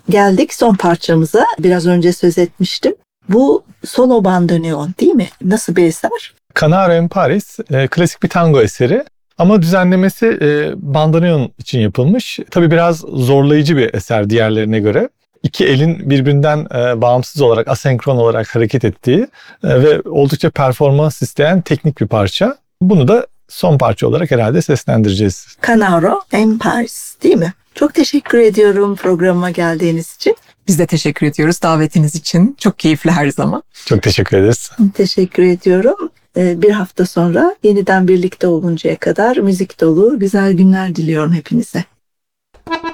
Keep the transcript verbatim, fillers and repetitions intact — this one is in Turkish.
geldik son parçamıza. Biraz önce söz etmiştim. Bu Solo Bandoneon değil mi? Nasıl bir eser? Canaro in Paris e, klasik bir tango eseri. Ama düzenlemesi e, bandoneon için yapılmış. Tabii biraz zorlayıcı bir eser diğerlerine göre. İki elin birbirinden e, bağımsız olarak, asenkron olarak hareket ettiği e, ve oldukça performans isteyen teknik bir parça. Bunu da son parça olarak herhalde seslendireceğiz. Canaro in Paris değil mi? Çok teşekkür ediyorum programa geldiğiniz için. Biz de teşekkür ediyoruz davetiniz için. Çok keyifli her zaman. Çok teşekkür ederiz. Teşekkür ediyorum. Bir hafta sonra yeniden birlikte oluncaya kadar müzik dolu güzel günler diliyorum hepinize.